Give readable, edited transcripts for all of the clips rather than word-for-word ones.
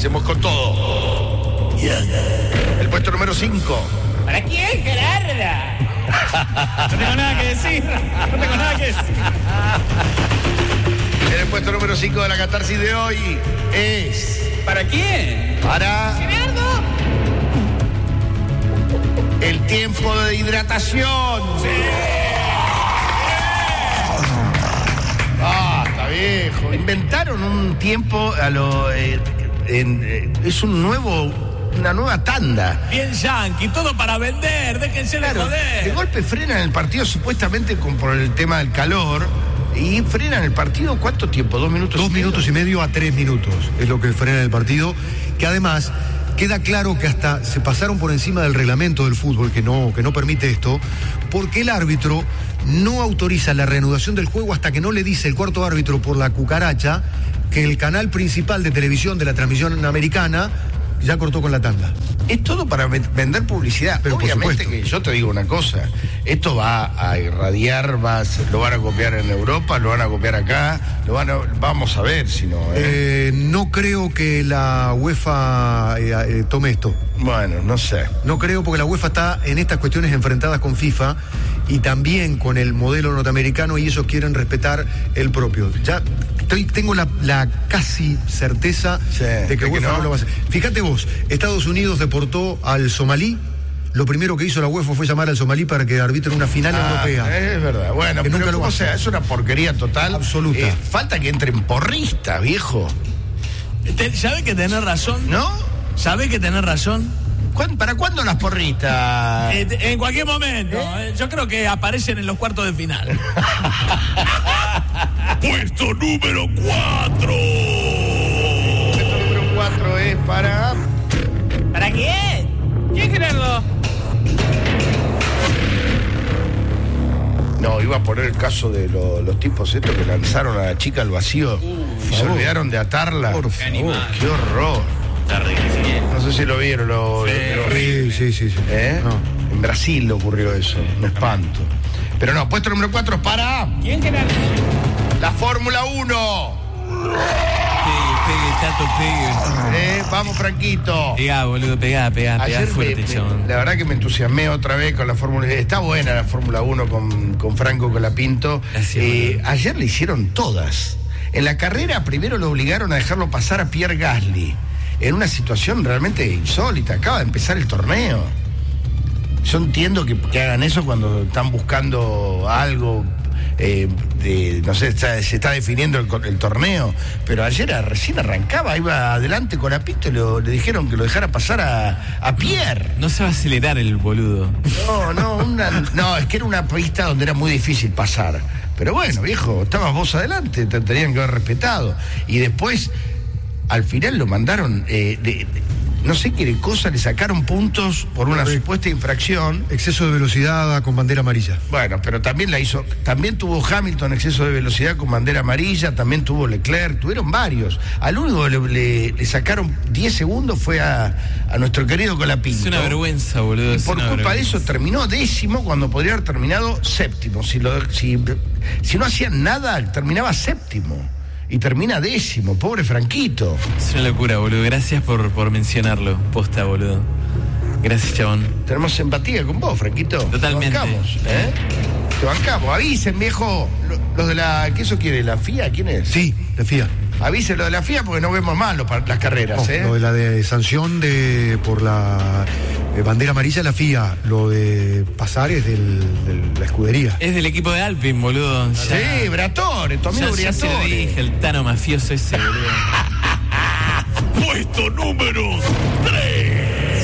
hacemos con todo. El puesto número 5. ¿Para quién, Gerarda? No tengo nada que decir. No tengo nada que decir. En el puesto número 5 de la catarsis de hoy es... ¿Para quién? Para... ¡Gerardo! El tiempo de hidratación. Sí. Basta, viejo. Inventaron un tiempo a lo... es una nueva tanda. Bien yankee, todo para vender, déjense de joder. De golpe frenan el partido supuestamente por el tema del calor y frenan el partido, ¿cuánto tiempo? 2 minutos. 2 minutos y medio a 3 minutos es lo que frena el partido, que además queda claro que hasta se pasaron por encima del reglamento del fútbol que no permite esto, porque el árbitro no autoriza la reanudación del juego hasta que no le dice el cuarto árbitro por la cucaracha que el canal principal de televisión de la transmisión americana ya cortó con la tanda. Es todo para vender publicidad. Pero obviamente que yo te digo una cosa, esto va a irradiar, lo van a copiar en Europa, lo van a copiar acá, vamos a ver si no. No creo que la UEFA tome esto. Bueno, no sé. No creo, porque la UEFA está en estas cuestiones enfrentadas con FIFA y también con el modelo norteamericano, y ellos quieren respetar el propio. Ya tengo la casi certeza de que UEFA no lo va a hacer. Fíjate vos, Estados Unidos deportó al somalí. Lo primero que hizo la UEFA fue llamar al somalí para que arbitre una final europea. Es verdad. Bueno, que pero nunca es una porquería total. Absoluta. Falta que entren porristas, viejo. ¿Sabe que tenés razón? ¿No? ¿Sabe que tenés razón? ¿Para cuándo las porristas? En cualquier momento. Yo creo que aparecen en los cuartos de final. Puesto número 4. Puesto número 4 es para... ¿Para quién? ¿Quién, Gerardo? No, iba a poner el caso de los tipos estos que lanzaron a la chica al vacío y se olvidaron de atarla. Por favor. Qué horror. No sé si lo vieron. Sí. No. En Brasil le ocurrió eso, un espanto. Pero no, puesto número 4 para... ¿Quién, Gerardo? La Fórmula 1. Pegue, Tato, pegue. Vamos, Franquito. Pegá, boludo, pegá Ayer fuerte, chabón. la verdad que me entusiasmé otra vez con la Fórmula 1. Está buena la Fórmula 1 con Franco Colapinto. Ayer le hicieron todas. En la carrera primero lo obligaron a dejarlo pasar a Pierre Gasly, en una situación realmente insólita. Acaba de empezar el torneo. Yo entiendo que hagan eso cuando están buscando algo, no sé, se está definiendo el torneo, pero ayer recién arrancaba, iba adelante con la pista y le dijeron que lo dejara pasar a Pierre. No se va a acelerar el boludo. No, es que era una pista donde era muy difícil pasar. Pero bueno, viejo, estabas vos adelante, te tenían que haber respetado. Y después, al final lo mandaron... no sé qué cosa, le sacaron puntos por una supuesta infracción. Exceso de velocidad con bandera amarilla. Bueno, pero también también tuvo Hamilton exceso de velocidad con bandera amarilla, también tuvo Leclerc, tuvieron varios. Al único que le sacaron 10 segundos fue a nuestro querido Colapinto. Es una vergüenza, boludo. Y por culpa de eso terminó 10º cuando podría haber terminado 7º. Si no hacían nada, terminaba 7º. Y termina 10º, pobre Franquito. Es una locura, boludo. Gracias por mencionarlo. Posta, boludo. Gracias, chabón. Tenemos empatía con vos, Franquito. Totalmente. Te bancamos, Te bancamos. Avisen, viejo. Los de la... ¿Qué eso quiere? ¿La FIA? ¿Quién es? Sí, la FIA. Avisen lo de la FIA porque no vemos más las carreras, Lo de la de sanción por la bandera amarilla, la FIA. Lo de pasar es de la escudería. Es del equipo de Alpine, boludo. Sí, Briatore, tu amigo ya se lo Briatore. dije, el tano mafioso ese, boludo. Puesto número 3.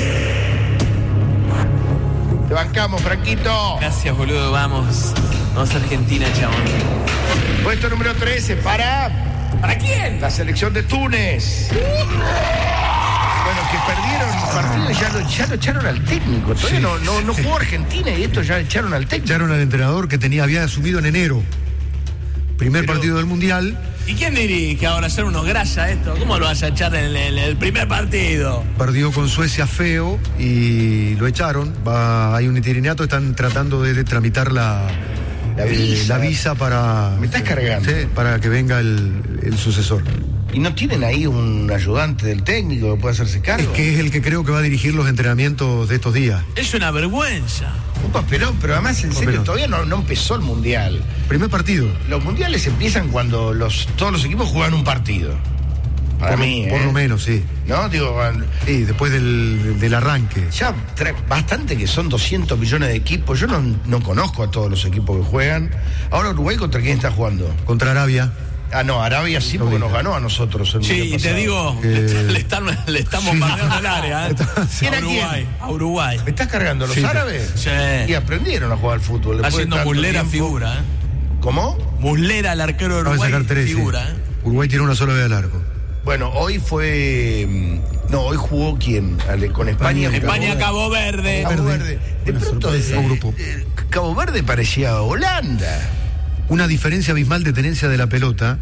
Te bancamos, Franquito. Gracias, boludo. Vamos a Argentina, chabón. Puesto número 13 para... ¿Para quién? La selección de Túnez. Bueno, que perdieron el partido y ya lo echaron al técnico. Todavía no jugó Argentina y esto ya echaron al técnico. Echaron al entrenador que había asumido en enero. Primer partido del Mundial. ¿Y quién dirige ahora hacer unos grasa esto? ¿Cómo lo vas a echar en el primer partido? Perdió con Suecia feo y lo echaron. Hay un interinato, están tratando de tramitar la visa para... Me estás cargando. Sí, para que venga el sucesor. ¿Y no tienen ahí un ayudante del técnico que pueda hacerse cargo? Es que es el que creo que va a dirigir los entrenamientos de estos días. Es una vergüenza. Un papelón, pero además en serio, todavía no empezó el Mundial. Primer partido. Los Mundiales empiezan cuando todos los equipos juegan un partido. Para mí, por lo menos, sí. ¿No? Digo, sí, después del arranque. ya bastante que son 200 millones de equipos. Yo no conozco a todos los equipos que juegan. Ahora Uruguay, ¿contra quién está jugando? Contra Arabia. Ah, no, Arabia sí, porque nos ganó a nosotros el Sí, mundial y te pasado. digo, le estamos bombardeando el área, ¿eh? ¿Quién A a Uruguay, quién? a Uruguay. ¿Me estás cargando los Sí, árabes? sí. Y aprendieron a jugar al fútbol. Está después de haciendo tanto Muslera tiempo. figura, ¿eh? ¿Cómo? Muslera, el arquero de Acaba de Uruguay, sacar 13. figura, ¿eh? Uruguay tiene una sola vez al arco. Bueno, hoy fue... No, hoy jugó ¿quién? Con España. España-Cabo Verde. Cabo Verde. De Una pronto, sorpresa. Grupo. Cabo Verde parecía Holanda. Una diferencia abismal de tenencia de la pelota.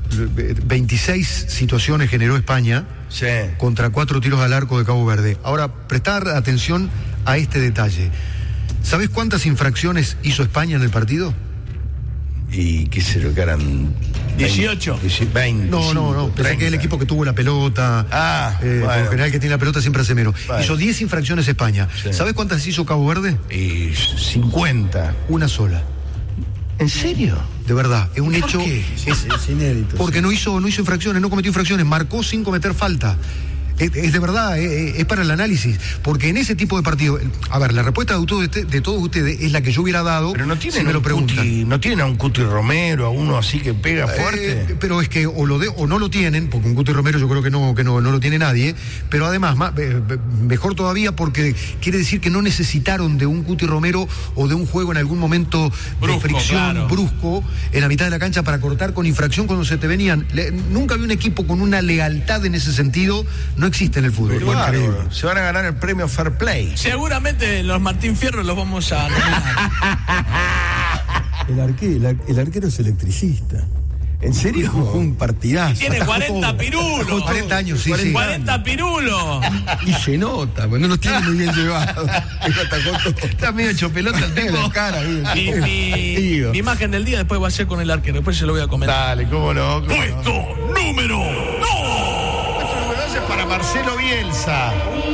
26 situaciones generó España Sí. contra 4 tiros al arco de Cabo Verde. Ahora, prestar atención a este detalle. ¿Sabés cuántas infracciones hizo España en el partido? Y qué sé yo, que eran... 18. 20, No. Pensé que el equipo que tuvo la pelota. Ah, Por lo bueno. general, que tiene la pelota siempre hace menos. Bueno. Hizo 10 infracciones España. Sí. ¿Sabés cuántas hizo Cabo Verde? Y 50. Una sola. ¿En serio? De verdad, es un ¿Por hecho. qué? Es inédito. Porque no hizo infracciones, no cometió infracciones, marcó sin cometer falta. Es de verdad, es para el análisis. Porque en ese tipo de partidos. A ver, la respuesta de todos ustedes es la que yo hubiera dado. Pero no si tienen, me lo preguntan. no tienen a un Cuti Romero, a uno así que pega fuerte. Pero es que o no lo tienen, porque un Cuti Romero yo creo que no lo tiene nadie, pero además, mejor todavía porque quiere decir que no necesitaron de un Cuti Romero o de un juego en algún momento Brusco, de fricción claro. brusco en la mitad de la cancha para cortar con infracción cuando se te venían. Nunca vi un equipo con una lealtad en ese sentido, no existe en el fútbol. Pero claro, se van a ganar el premio Fair Play. Seguramente los Martín Fierro los vamos a nominar. El arquero es electricista. ¿En serio? Fue un partidazo. Tiene Atajó 40 todo. pirulos. 40 años, sí, sí. 40 pirulos. Y se nota, pues no los tiene muy bien llevados. Pero atajó todo. Está medio hecho pelota el tipo. La cara, Mi imagen del día después va a ser con el arquero. Después se lo voy a comentar. Dale, cómo no. Puesto número 2. Puesto número 2 es para Marcelo Bielsa.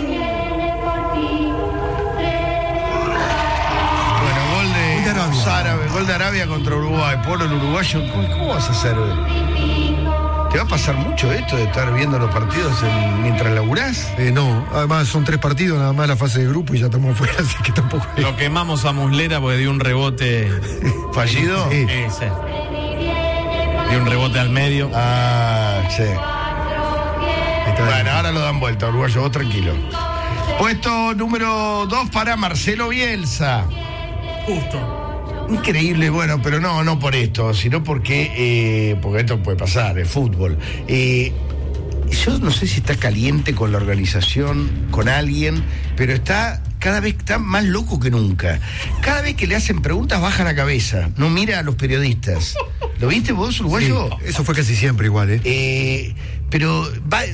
Bueno, gol de Arabia. gol de Arabia contra Uruguay. Polo el uruguayo. ¿Cómo vas a hacer? ¿Te va a pasar mucho esto de estar viendo los partidos mientras laburás? No, además son 3 partidos, nada más la fase de grupo y ya estamos afuera, así que tampoco. Lo quemamos a Muslera porque dio un rebote. ¿Fallido? Sí. Sí. Dio un rebote al medio. Ah, sí. Está Bueno, bien. ahora lo dan vuelta, uruguayo, vos tranquilo. Puesto número 2 para Marcelo Bielsa. Justo. Increíble, bueno, pero no por esto, sino porque esto puede pasar, es fútbol. Yo no sé si está caliente con la organización, con alguien, pero cada vez está más loco que nunca. Cada vez que le hacen preguntas baja la cabeza, no mira a los periodistas. ¿Lo viste vos, uruguayo? Sí, eso fue casi siempre igual, Pero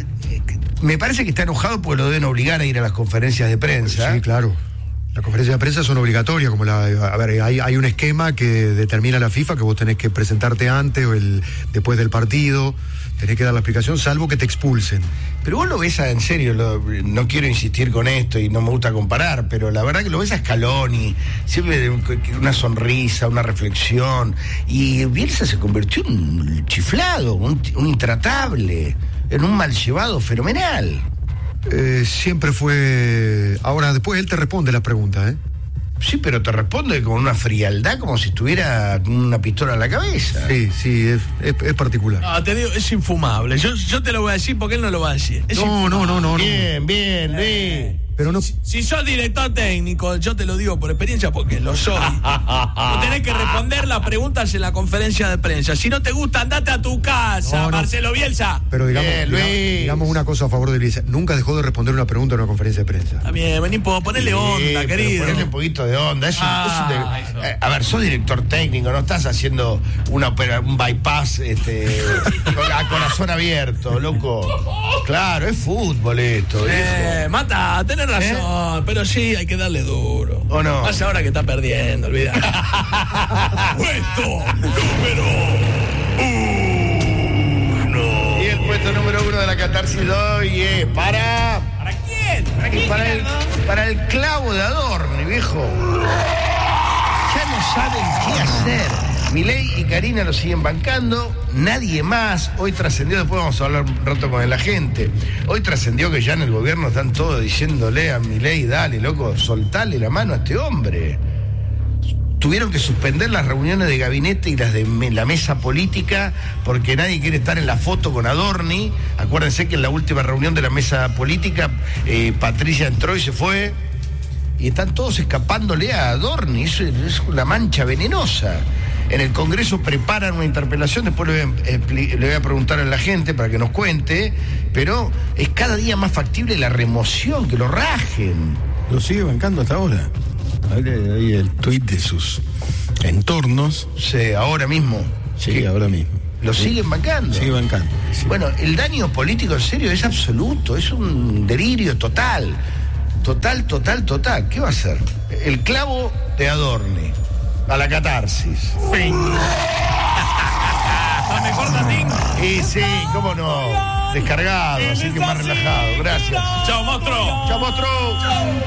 me parece que está enojado porque lo deben obligar a ir a las conferencias de prensa. Sí, claro. Las conferencias de prensa son obligatorias, hay un esquema que determina la FIFA que vos tenés que presentarte antes o después del partido, tenés que dar la explicación, salvo que te expulsen. Pero vos lo ves en serio, no quiero insistir con esto y no me gusta comparar, pero la verdad que lo ves a Scaloni, siempre una sonrisa, una reflexión, y Bielsa se convirtió en un chiflado, un intratable, en un mal llevado fenomenal. Siempre fue. Ahora, después él te responde las preguntas, Sí, pero te responde con una frialdad como si estuviera con una pistola en la cabeza. Sí, es particular. No, te digo, es infumable. Yo te lo voy a decir porque él no lo va a decir. Es No. Bien, Luis. Pero no. Si sos director técnico, yo te lo digo por experiencia porque lo soy. Vos tenés que responder las preguntas en la conferencia de prensa. Si no te gusta, andate a tu casa, No. Marcelo Bielsa. Pero Bien, Luis. digamos una cosa a favor de Bielsa. Nunca dejó de responder una pregunta en una conferencia de prensa. Está bien, vení, ponele onda, Pero querido. Ponele un poquito de onda. A ver, sos director técnico, no estás haciendo un bypass a corazón abierto, loco. Claro, es fútbol esto. viejo. Mata, tenés razón, pero sí, hay que darle duro. ¿O no? Más ahora que está perdiendo, olvidate. Puesto número 1. Y el puesto catarsis de hoy es para quién? ¿Para quién? Para el clavo de Adorni, viejo. Ya no saben qué hacer. Milei y Karina lo siguen bancando, nadie más. Hoy trascendió, después vamos a hablar un rato con la gente. Hoy trascendió que ya en el gobierno están todos diciéndole a Milei, dale, loco, soltale la mano a este hombre. Tuvieron que suspender las reuniones de gabinete y las de la mesa política porque nadie quiere estar en la foto con Adorni. Acuérdense que en la última reunión de la mesa política, Patricia entró y se fue. Y están todos escapándole a Adorni. Eso es una mancha venenosa. En el Congreso preparan una interpelación, después le voy a preguntar a la gente para que nos cuente, pero es cada día más factible la remoción, que lo rajen. Lo sigue bancando hasta ahora. Ahí el tuit de sus entornos. Sí, ahora mismo. Sí, ahora mismo. Lo siguen bancando. Sigue bancando. Sí. Bueno, el daño político en serio es absoluto, es un delirio total. Total. ¿Qué va a hacer? El clavo de Adorni. A la catarsis. Fin. ¿La mejor Tatín? Y sí, cómo no. Descargado, así que más relajado. Gracias. Chao, monstruo. Chao, monstruo.